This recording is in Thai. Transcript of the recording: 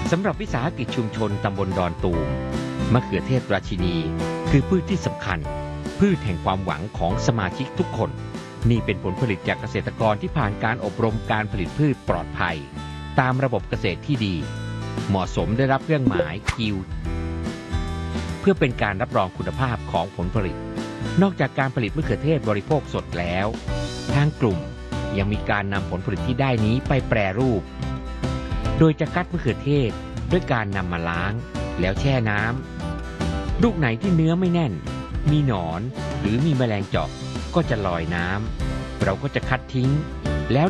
สำหรับวิสาหกิจชุมชนตำบลดอนตูมมะเขือเทศราชินีคือพืชที่สำคัญพืชแห่งความหวังของสมาชิกทุกคนนี่เป็นผลผลิตจากเกษตรกรที่ผ่านการอบรมการผลิตพืชปลอดภัยตามระบบเกษตรที่ดีเหมาะสมได้รับเครื่องหมายคิวเพื่อเป็นการรับรองคุณภาพของผลผลิตนอกจากการผลิตมะเขือเทศบริโภคสดแล้วทางกลุ่มยังมีการนำผลผลิตที่ได้นี้ไปแปรรูปโดยจะคัดมะเขือเทศด้วยการนำมาล้างแล้วแช่น้ำลูกไหนที่เนื้อไม่แน่นมีหนอนหรือมีแมลงเจาะก็จะลอยน้ำเราก็จะคัดทิ้ง